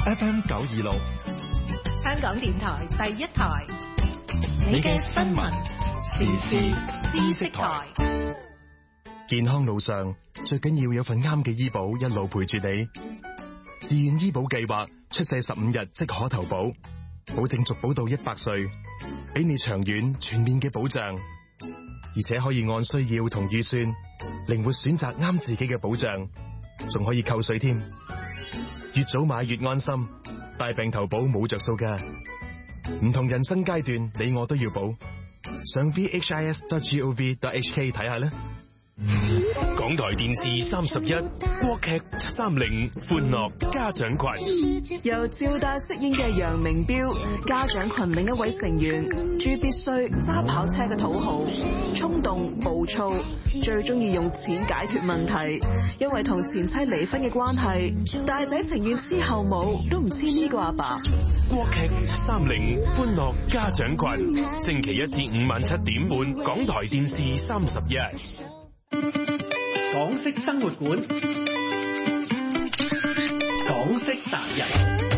FM 926， 香港電台第一台，你嘅新聞時事知識台。 健康路上最緊要有份啱嘅醫保一路陪住你。自願醫保計劃出世15日即可投保，保證續保到100歲，俾你長遠全面嘅保障，而且可以按需要同預算靈活選擇啱自己嘅保障，仲可以扣稅添。越早買越安心，大病投保冇着數㗎。唔同人生階段，你我都要保。上 vhis.gov.hk 睇下啦。 港台電視31國劇730歡樂家長群， 由趙大飾演嘅楊明標，家長群另一位成員朱必須揸跑車嘅土豪，衝動暴躁，最中意用錢解決問題。因為同前妻離婚嘅關係，大仔情願黐後母都唔黐呢個阿爸。 國劇730歡樂家長群，星期1至5晚7點半，港台電視31。 港式生活館，港式達人。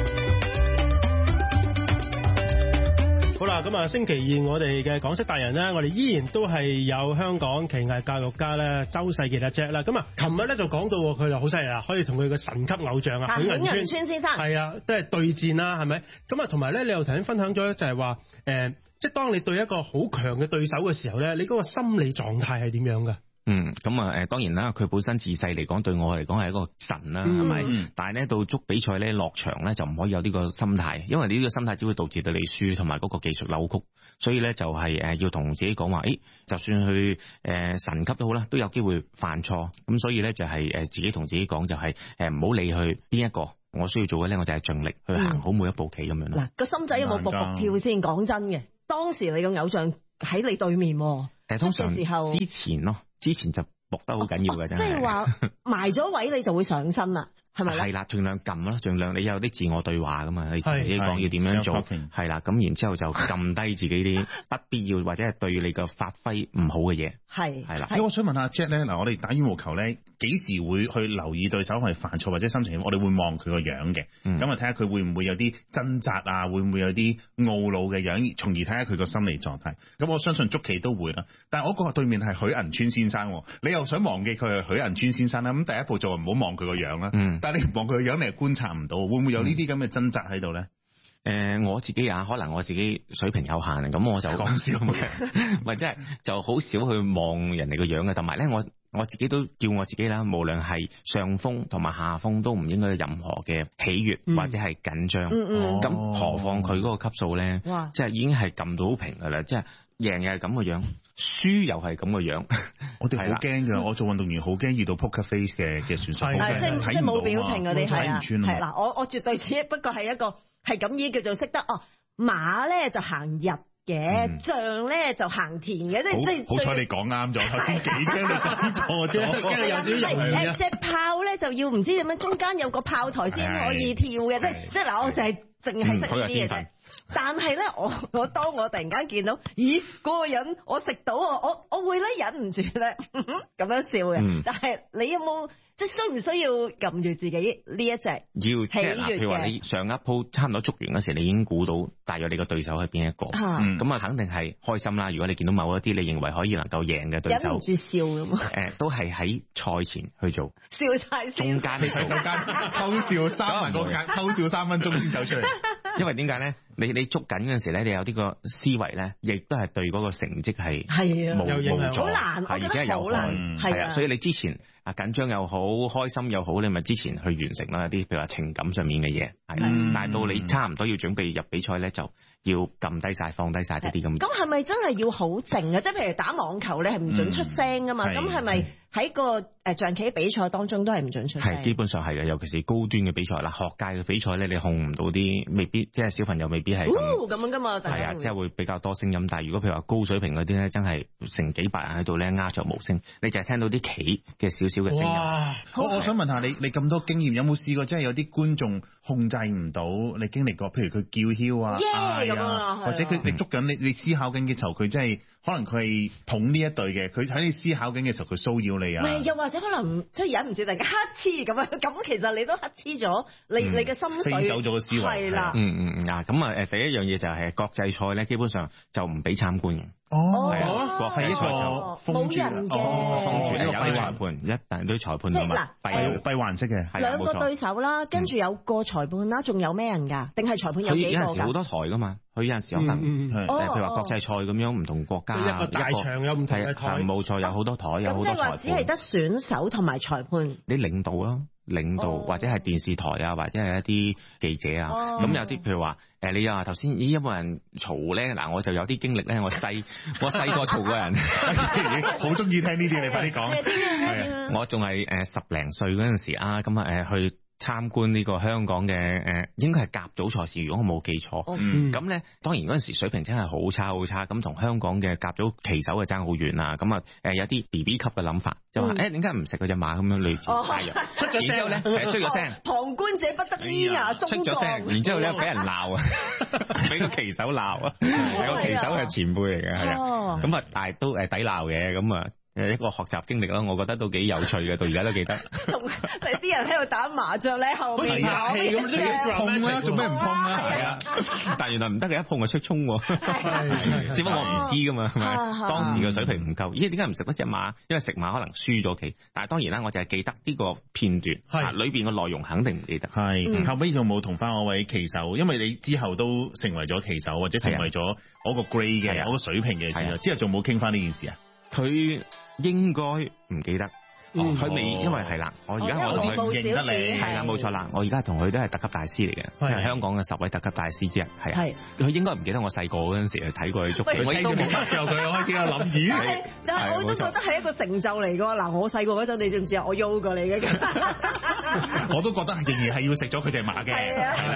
好啦，咁啊，星期二我哋嘅港式達人咧，我哋依然都係有香港奇藝教育家咧，周世傑阿 Jack 啦。咁啊，琴日咧就講到佢就好犀利啦，可以同佢個神級偶像啊，許銀川先生係啊，都係對戰啦，係咪？咁啊，同埋咧，你又頭先分享咗就係話，即係當你對一個好強嘅對手嘅時候咧，你嗰個心理狀態係點樣噶？ 咁啊，當然啦，佢本身自細嚟講，對我嚟講係一個神啦，係咪？但係咧到捉比賽咧落場咧就唔可以有呢個心態，因為呢個心態只會導致到你輸，同埋嗰個技術扭曲。所以咧就係要同自己講話，就算去神級都好啦，都有機會犯錯。咁所以咧就係自己同自己講，就係唔好理去邊一個，我需要做嘅咧，我就係盡力去行好每一步棋咁樣咯。 嗱，個心仔有冇卜卜跳先？講真嘅，當時你個偶像喺你對面， 通常之前咯。之前就搏得好緊要嘅，真係。即係話埋咗位你就會上身啦，係咪咧？係啦，盡量撳啦，盡量你有啲自我對話噶嘛，你同自己講要點樣做，係啦，咁然之後就撳低自己啲不必要或者係對你個發揮唔好嘅嘢。係啦。 我想問下 Jack 咧，嗱，我哋打羽毛球咧，幾時會去留意對手係犯錯或者心情？我哋會望佢個樣嘅，咁啊睇下佢會唔會有啲掙扎啊，會唔會有啲懊惱嘅樣，從而睇下佢個心理狀態。咁我相信捉棋都會啦。但係我個對面係許銀川先生，你又想忘記佢係許銀川先生啦，咁第一步就唔好望佢個樣啦。但係你唔望佢個樣，你係觀察唔到，會唔會有呢啲咁嘅掙扎喺度咧？ 我自己可能我自己水平有限，咁我就講笑嘅，咪即係就好少去望人哋個樣嘅。同埋咧，我自己都叫我自己啦，無論係上風同埋下風都唔應該有任何嘅喜悅或者係緊張。咁何況佢嗰個級數咧，即係已經係撳到好平噶啦，即係贏又係咁個樣，輸又係咁個樣。 我哋好驚㗎，我做運動員好驚遇到 poker face 嘅選手， 即係冇表情嗰啲係啊。 係嗱，我絕對只不過係一個係咁意叫做識得馬咧就行日嘅，象咧就行田嘅，即係好彩你講啱咗，頭先幾驚你講錯咗， 驚你有少少猶豫啊。 隻炮咧就要唔知點樣，中間有個炮台先可以跳嘅，即係嗱，我就係淨係識呢啲嘅啫。但係咧，我當我突然間見到，咦，嗰個人我食到我會咧忍唔住咧咁樣笑嘅。但係你有冇即係需唔需要撳住自己呢一隻？ 要即係譬如話你上一鋪差唔多捉完嗰時，你已經估到大約你個對手係邊一個，咁啊肯定係開心啦。如果你見到某一啲你認為可以能夠贏嘅對手， 忍唔住笑咁都係喺賽前去做， 笑晒中間你中間偷笑3分鐘先走出嚟。 因為點解咧？你捉緊嗰陣時咧，你有呢個思維咧，亦都係對嗰個成績係冇助， 好難， 而且係有害，係啊。所以你之前緊張又好，開心又好，你咪之前去完成啦啲譬如話情感上面嘅嘢，係啦。但係到你差唔多要準備入比賽咧，就要撳低晒、放低晒呢啲咁。 咁係咪真係要好靜啊？即係譬如打網球，你係唔準出聲噶嘛？咁係咪喺個象棋比賽當中都係唔準出聲？係基本上係嘅，尤其是高端嘅比賽啦，學界嘅比賽咧，你控唔到啲，未必即係小朋友未必必係咁樣噶嘛。 係啊，即係會比較多聲音。但係如果譬如話高水平嗰啲咧，真係成幾百人喺度咧鴉雀無聲，你就係聽到啲棋嘅少少嘅聲音。 我想問下你咁多經驗，有冇試過真係有啲觀眾控制唔到？你經歷過，譬如佢叫囂啊，嗌啊，或者你捉緊你思考緊嘅時候，佢真係可能佢係捧呢一隊嘅，佢喺你思考緊嘅時候，佢騷擾你啊。 又或者可能即係忍唔住突然間黑黐咁樣，咁其實你都黑黐咗你嘅心水， 飛走咗個思維。 係啦。 咁第一樣嘢就係國際賽咧，基本上就唔俾參觀嘅。係啊，國際賽就冇人嘅， 封住有啲裁判，一但都裁判同埋閉環式嘅， 兩個對手啦，跟住有個裁判啦，仲有咩人㗎？定係裁判有幾個㗎？ 有陣時好多台㗎嘛，佢有陣時可能譬如話國際賽咁樣，唔同國家一個大場有唔同嘅台， 冇錯，有好多台，有好多裁判。 咁即係話只係得選手同埋裁判。 你領導咯。領導或者係電視台啊，或者係一啲記者啊，咁有啲譬如話你又話頭先有冇人嘈咧？嗱，我就有啲經歷咧，我細個嘈過人， 好中意聽呢啲，你快啲講。 係我仲係10零歲嗰陣時啊，咁去參觀呢個香港嘅應該係甲組賽事，如果我冇記錯。咁咧當然嗰陣時水平真係好差，咁同香港嘅甲組旗手啊爭好遠啊。咁有啲 BB 級嘅諗法，就話點解唔食嗰隻馬咁樣類似太陽。出咗聲，然之後咧出咗聲， 旁觀者不得咿呀鬆出咗聲，然之後咧俾人鬧啊，俾個旗手鬧啊，個旗手係前輩嚟嘅，係啊。咁但係都抵鬧嘅，咁啊。一個學習經歷啦，我覺得都幾有趣嘅，到而家都記得。 你啲人喺度打麻雀咧，後面拍戲咁，你碰啦，做咩唔碰啊？係啊， 但原來唔得嘅，一碰就出衝喎。只不過我唔知噶嘛，係咪？當時嘅水平唔夠，咦？點解唔食嗰隻馬？因為食馬可能輸咗棋。但係當然啦，我就係記得呢個片段，裏邊嘅內容肯定唔記得。 係後尾仲冇同翻我位棋手，因為你之後都成為咗棋手，或者成為咗嗰個 grade 嘅嗰個水平嘅，之後仲冇傾翻呢件事啊？ 佢應該唔記得，佢未，因為係啦，我而家我同佢認得你， 係啦，冇錯啦，我而家同佢都係特級大師嚟嘅，係香港嘅10位特級大師之一，係，佢應該唔記得我細個嗰陣時去睇過佢捉棋， 我亦都冇之後佢開始喺度諗咦， 但係我都覺得係一個成就嚟㗎。嗱，我細個嗰陣你知唔知啊？我喐過你嘅， 我都覺得仍然係要食咗佢隻馬嘅，係啦，